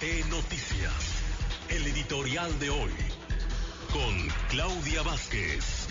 ORT Noticias, el editorial de hoy, con Claudia Vázquez.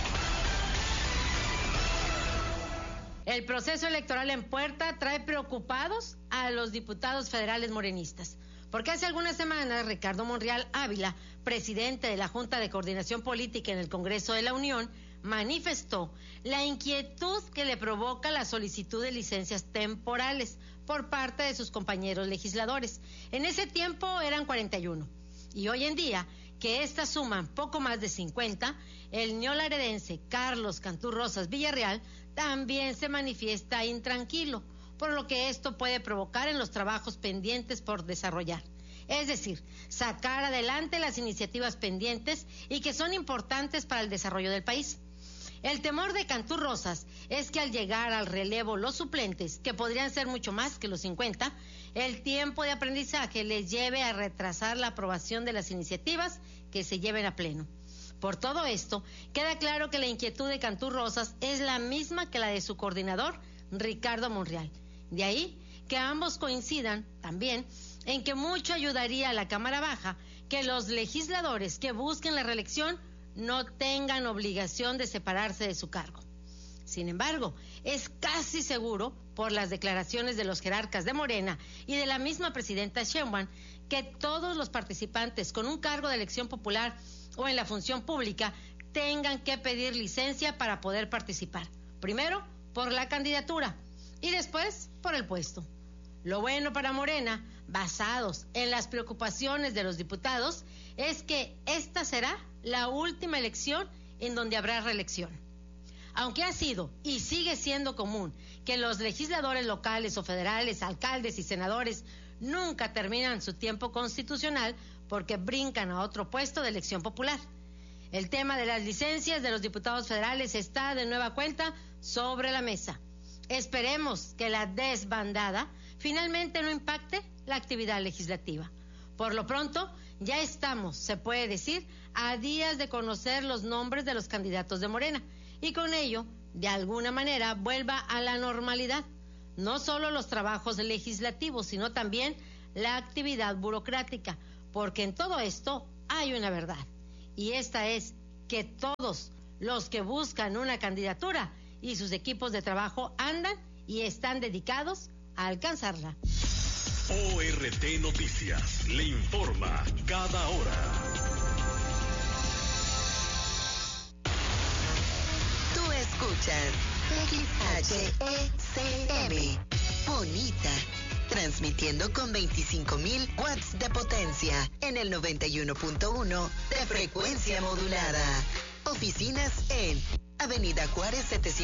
El proceso electoral en puerta trae preocupados a los diputados federales morenistas, porque hace algunas semanas Ricardo Monreal Ávila, presidente de la Junta de Coordinación Política en el Congreso de la Unión, manifestó la inquietud que le provoca la solicitud de licencias temporales por parte de sus compañeros legisladores. En ese tiempo eran 41, y hoy en día, que estas suman poco más de 50, el neolaredense Carlos Cantú Rosas Villarreal también se manifiesta intranquilo, por lo que esto puede provocar en los trabajos pendientes por desarrollar. Es decir, sacar adelante las iniciativas pendientes y que son importantes para el desarrollo del país. El temor de Cantú Rosas es que al llegar al relevo los suplentes, que podrían ser mucho más que los 50, el tiempo de aprendizaje les lleve a retrasar la aprobación de las iniciativas que se lleven a pleno. Por todo esto, queda claro que la inquietud de Cantú Rosas es la misma que la de su coordinador, Ricardo Monreal. De ahí que ambos coincidan también en que mucho ayudaría a la Cámara Baja que los legisladores que busquen la reelección no tengan obligación de separarse de su cargo. Sin embargo, es casi seguro, por las declaraciones de los jerarcas de Morena y de la misma presidenta Sheinbaum, que todos los participantes con un cargo de elección popular o en la función pública tengan que pedir licencia para poder participar. Primero, por la candidatura y después por el puesto. Lo bueno para Morena, basados en las preocupaciones de los diputados, es que esta será la última elección en donde habrá reelección. Aunque ha sido y sigue siendo común que los legisladores locales o federales, alcaldes y senadores nunca terminan su tiempo constitucional porque brincan a otro puesto de elección popular. El tema de las licencias de los diputados federales está de nueva cuenta sobre la mesa. Esperemos que la desbandada finalmente no impacte la actividad legislativa. Por lo pronto, ya estamos, se puede decir, a días de conocer los nombres de los candidatos de Morena y con ello, de alguna manera, vuelva a la normalidad, no solo los trabajos legislativos, sino también la actividad burocrática, porque en todo esto hay una verdad, y esta es que todos los que buscan una candidatura y sus equipos de trabajo andan y están dedicados a alcanzarla. ORT Noticias le informa cada hora. Tú escuchas XHECM, Bonita, transmitiendo con 25,000 watts de potencia en el 91.1 de frecuencia modulada. Oficinas en Avenida Juárez 700.